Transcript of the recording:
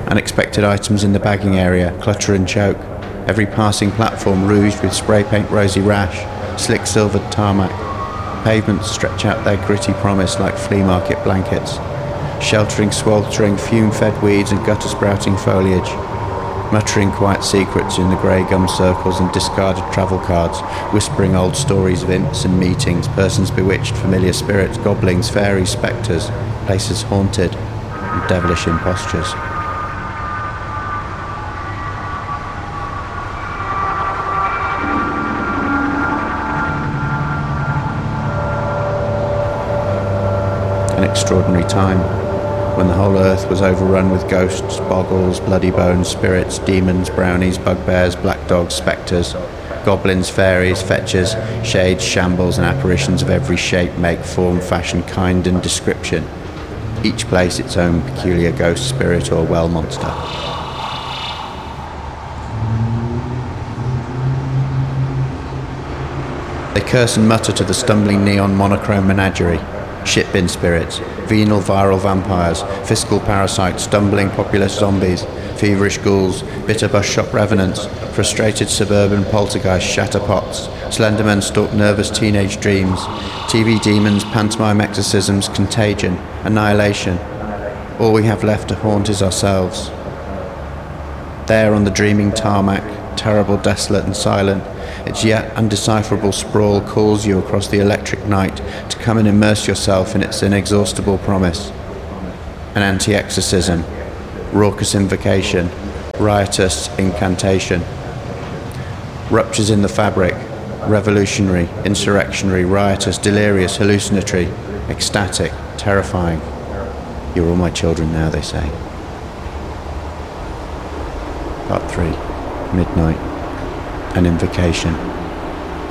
Unexpected items in the bagging area clutter and choke. Every passing platform rouged with spray paint rosy rash, slick silvered tarmac. Pavements stretch out their gritty promise like flea market blankets, sheltering sweltering fume-fed weeds and gutter-sprouting foliage, muttering quiet secrets in the grey gum circles and discarded travel cards, whispering old stories of imps and meetings, persons bewitched, familiar spirits, goblins, fairies, spectres, places haunted, and devilish impostures. An extraordinary time, when the whole earth was overrun with ghosts, boggles, bloody bones, spirits, demons, brownies, bugbears, black dogs, spectres, goblins, fairies, fetchers, shades, shambles, and apparitions of every shape, make, form, fashion, kind, and description, each place its own peculiar ghost, spirit, or well monster. They curse and mutter to the stumbling neon monochrome menagerie. Shitbin spirits, venal viral vampires, fiscal parasites, stumbling populist zombies, feverish ghouls, bitter bus shop revenants, frustrated suburban poltergeist shatterpots, slendermen stalk nervous teenage dreams, TV demons, pantomime exorcisms, contagion, annihilation. All we have left to haunt is ourselves. There on the dreaming tarmac, terrible, desolate and silent, its yet undecipherable sprawl calls you across the electric night to come and immerse yourself in its inexhaustible promise. An anti-exorcism, raucous invocation, riotous incantation. Ruptures in the fabric, revolutionary, insurrectionary, riotous, delirious, hallucinatory, ecstatic, terrifying. You're all my children now, they say. Part 3. Midnight. An invocation.